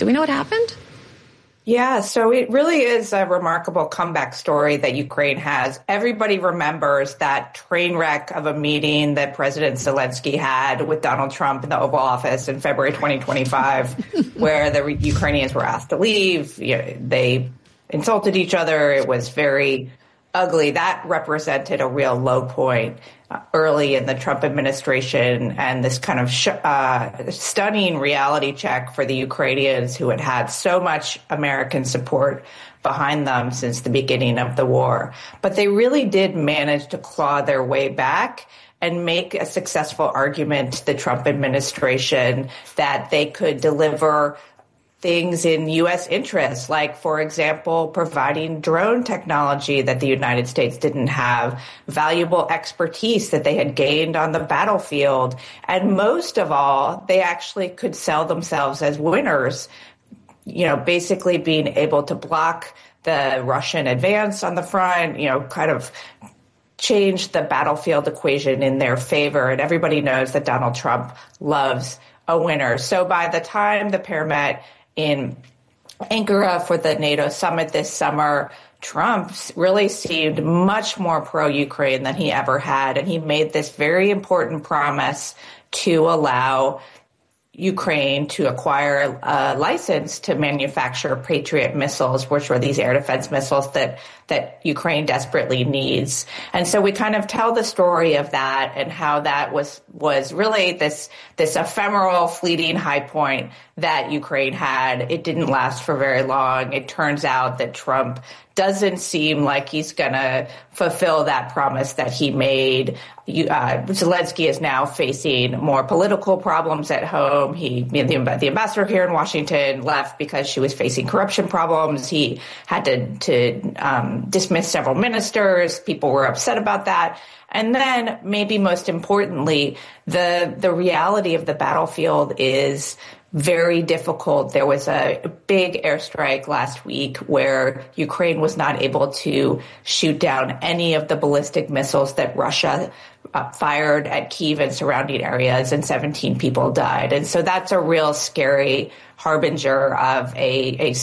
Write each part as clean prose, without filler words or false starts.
Do we know what happened? Yeah, so it really is a remarkable comeback story that Ukraine has. Everybody remembers that train wreck of a meeting that President Zelensky had with Donald Trump in the Oval Office in February 2025, where the Ukrainians were asked to leave. They insulted each other. It was very ugly. That represented a real low point early in the Trump administration, and this kind of stunning reality check for the Ukrainians who had had so much American support behind them since the beginning of the war. But they really did manage to claw their way back and make a successful argument to the Trump administration that they could deliver things in U.S. interests, like, for example, providing drone technology that the United States didn't have, valuable expertise that they had gained on the battlefield. And most of all, they actually could sell themselves as winners, basically being able to block the Russian advance on the front, kind of change the battlefield equation in their favor. And everybody knows that Donald Trump loves a winner. So by the time the pair met in Ankara for the NATO summit this summer, Trump really seemed much more pro-Ukraine than he ever had. And he made this very important promise to allow Ukraine to acquire a license to manufacture Patriot missiles, which were these air defense missiles that Ukraine desperately needs. And so we kind of tell the story of that and how that was really this ephemeral, fleeting high point that Ukraine had. It didn't last for very long. It turns out that Trump doesn't seem like he's going to fulfill that promise that he made. Zelensky is now facing more political problems at home. The ambassador here in Washington left because she was facing corruption problems. He had to dismiss several ministers. People were upset about that. And then, maybe most importantly, the reality of the battlefield is very difficult. There was a big airstrike last week where Ukraine was not able to shoot down any of the ballistic missiles that Russia fired at Kyiv and surrounding areas, and 17 people died. And so that's a real scary harbinger of a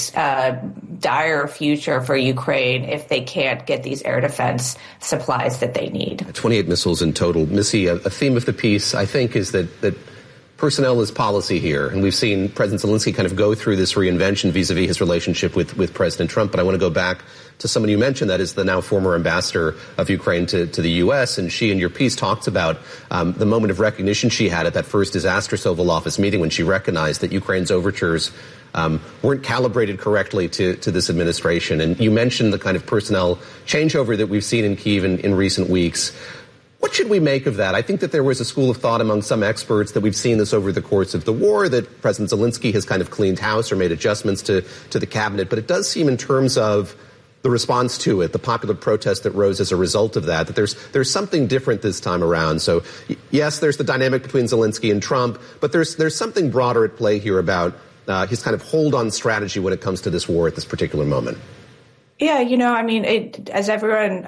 dire future for Ukraine if they can't get these air defense supplies that they need. 28 missiles in total. Missy, a theme of the piece, I think, is that personnel is policy here. And we've seen President Zelensky kind of go through this reinvention vis-a-vis his relationship with President Trump. But I want to go back to someone you mentioned, that is the now former ambassador of Ukraine to the U.S. And she, in your piece, talks about the moment of recognition she had at that first disastrous Oval Office meeting when she recognized that Ukraine's overtures weren't calibrated correctly to this administration. And you mentioned the kind of personnel changeover that we've seen in Kyiv in recent weeks. What should we make of that? I think that there was a school of thought among some experts that we've seen this over the course of the war, that President Zelensky has kind of cleaned house or made adjustments to the cabinet. But it does seem, in terms of the response to it, the popular protest that rose as a result of that there's something different this time around. So, yes, there's the dynamic between Zelensky and Trump, but there's something broader at play here about his kind of hold-on strategy when it comes to this war at this particular moment. Yeah, as everyone,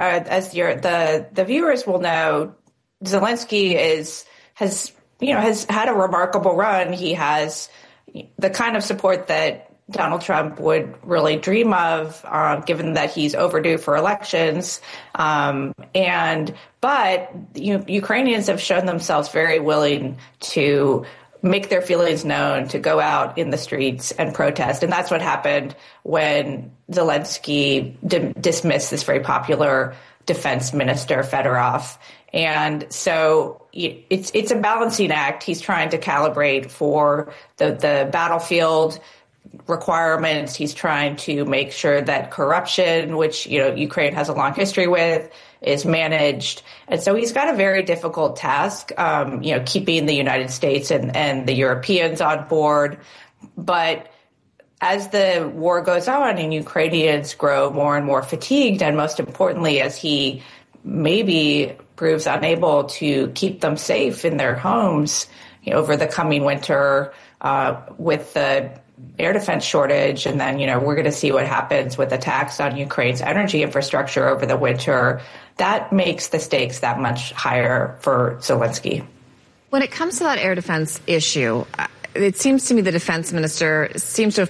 the viewers will know, Zelensky has had a remarkable run. He has the kind of support that Donald Trump would really dream of, given that he's overdue for elections. But Ukrainians have shown themselves very willing to make their feelings known, to go out in the streets and protest. And that's what happened when Zelensky dismissed this very popular defense minister, Fedorov. And so it's a balancing act. He's trying to calibrate for the battlefield requirements. He's trying to make sure that corruption, which Ukraine has a long history with, is managed. And so he's got a very difficult task, keeping the United States and the Europeans on board. But as the war goes on and Ukrainians grow more and more fatigued, and most importantly, as he maybe proves unable to keep them safe in their homes over the coming winter with the air defense shortage, and then, we're going to see what happens with attacks on Ukraine's energy infrastructure over the winter, that makes the stakes that much higher for Zelensky. When it comes to that air defense issue, it seems to me the defense minister seems to have